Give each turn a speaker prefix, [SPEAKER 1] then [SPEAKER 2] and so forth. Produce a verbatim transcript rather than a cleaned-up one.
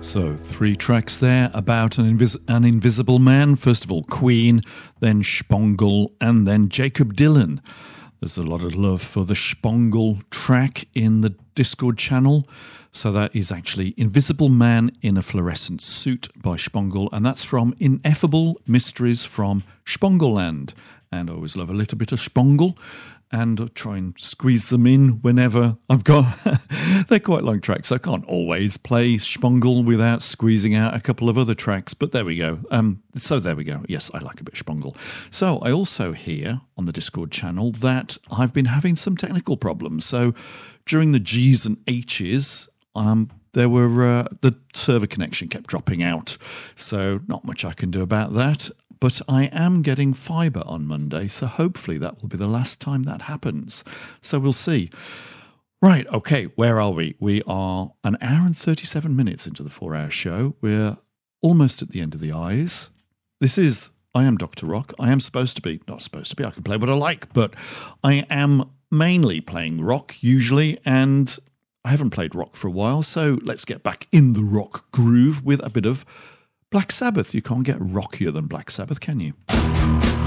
[SPEAKER 1] So, three tracks there about an, invis- an invisible man. First of all, Queen, then Spongle, and then Jakob Dylan. There's a lot of love for the Spongle track in the Discord channel. So that is actually Invisible Man in a Fluorescent Suit by Spongle, and that's from Ineffable Mysteries from Spongleland. And I always love a little bit of Spongle, and try and squeeze them in whenever I've got... They're quite long tracks. I can't always play Spongle without squeezing out a couple of other tracks, but there we go. Um, so there we go. Yes, I like a bit of Spongle. So I also hear on the Discord channel that I've been having some technical problems. So during the G's and H's, um, there were uh, the server connection kept dropping out. So not much I can do about that. But I am getting fibre on Monday, so hopefully that will be the last time that happens. So we'll see. Right, okay, where are we? We are an hour and thirty-seven minutes into the four-hour show. We're almost at the end of the eyes. This is, I am Doctor Rock. I am supposed to be, not supposed to be, I can play what I like, but I am mainly playing rock usually, and I haven't played rock for a while, so let's get back in the rock groove with a bit of Black Sabbath. You can't get rockier than Black Sabbath, can you?